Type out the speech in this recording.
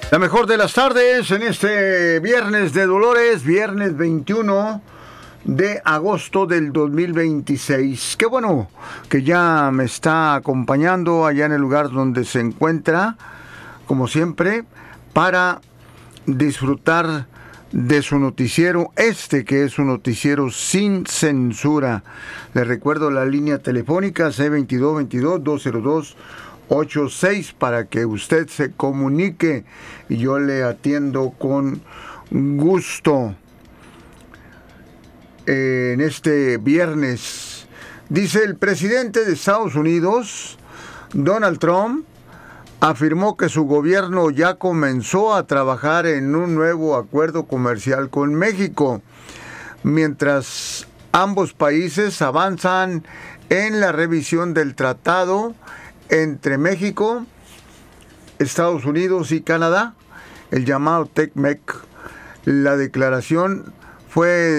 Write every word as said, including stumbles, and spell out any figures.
La mejor de las tardes en este viernes de Dolores, viernes veintiuno de agosto del dos mil veintiséis. Qué bueno que ya me está acompañando allá en el lugar donde se encuentra, como siempre, para disfrutar de su noticiero, este que es un noticiero sin censura. Les recuerdo la línea telefónica C veintidós veintidós dos cero dos ocho seis para que usted se comunique y yo le atiendo con gusto. Eh, en este viernes, dice el presidente de Estados Unidos, Donald Trump, afirmó que su gobierno ya comenzó a trabajar en un nuevo acuerdo comercial con México, mientras ambos países avanzan en la revisión del tratado entre México, Estados Unidos y Canadá, el llamado TEC-MEC. La declaración fue